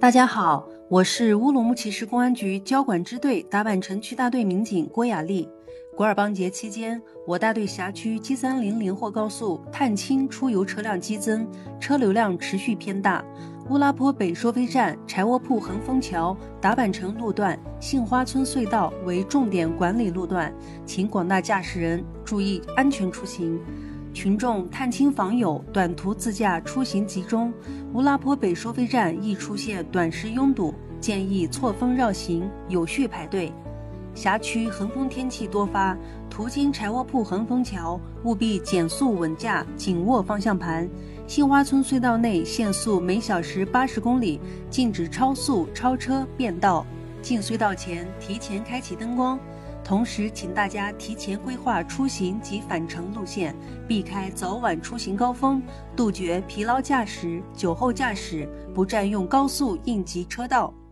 大家好，我是乌鲁木齐市公安局交管支队达坂城区大队民警郭雅丽。古尔邦节期间，我大队辖区 G300连霍高速探亲出游车辆激增，车流量持续偏大。乌拉坡北收费站、柴窝铺横峰桥、达坂城路段、杏花村隧道为重点管理路段，请广大驾驶人注意安全出行。群众探亲访友、短途自驾出行集中，乌拉坡北收费站易出现短时拥堵，建议错峰绕行，有序排队。辖区横风天气多发，途经柴窝铺横峰桥，务必减速稳驾，紧握方向盘。杏花村隧道内限速每小时80公里，禁止超速、超车、变道。进隧道前提前开启灯光。同时请大家提前规划出行及返程路线，避开早晚出行高峰，杜绝疲劳驾驶、酒后驾驶，不占用高速应急车道。